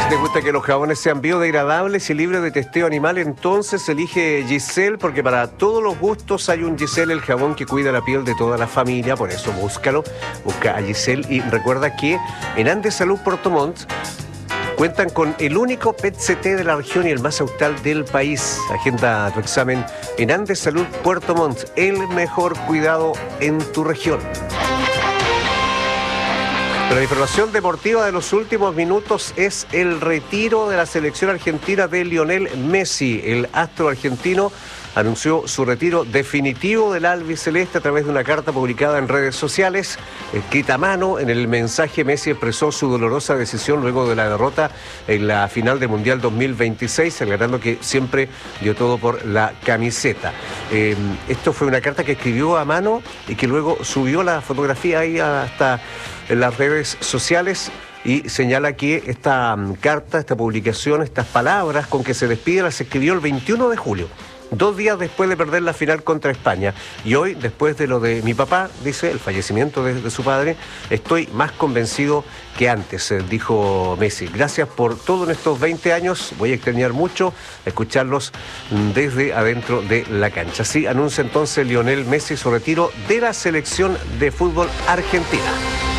¿Te gusta que los jabones sean biodegradables y libres de testeo animal? Entonces elige Giselle, porque para todos los gustos hay un Giselle, el jabón que cuida la piel de toda la familia. Por eso búscalo, busca a Giselle y recuerda que en Andes Salud Puerto Montt cuentan con el único PET-CT de la región y el más austral del país. Agenda tu examen en Andes Salud Puerto Montt, el mejor cuidado en tu región. Pero la información deportiva de los últimos minutos es el retiro de la selección argentina de Lionel Messi. El astro argentino anunció su retiro definitivo del albiceleste a través de una carta publicada en redes sociales, escrita a mano. En el mensaje, Messi expresó su dolorosa decisión luego de la derrota en la final del Mundial 2026, aclarando que siempre dio todo por la camiseta. Esto fue una carta que escribió a mano y que luego subió la fotografía ahí hasta en las redes sociales y señala que esta carta, esta publicación, estas palabras con que se despide las escribió el 21 de julio. 2 días después de perder la final contra España. Y hoy, después de lo de mi papá, dice, el fallecimiento de su padre, estoy más convencido que antes, dijo Messi. Gracias por todo en estos 20 años. Voy a extrañar mucho escucharlos desde adentro de la cancha. Así anuncia entonces Lionel Messi su retiro de la selección de fútbol argentina.